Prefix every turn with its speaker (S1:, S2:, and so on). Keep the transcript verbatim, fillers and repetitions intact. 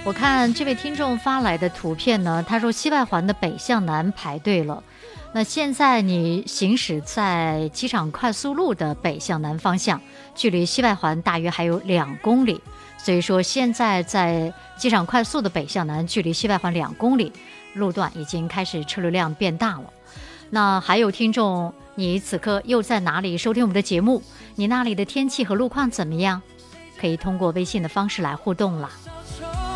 S1: 我看这位听众发来的图片呢，他说西外环的北向南排队了。那现在你行驶在机场快速路的北向南方向，距离西外环大约还有两公里。所以说现在在机场快速的北向南，距离西外环两公里，路段已经开始车流量变大了。那还有听众，你此刻又在哪里收听我们的节目？你那里的天气和路况怎么样？可以通过微信的方式来互动了。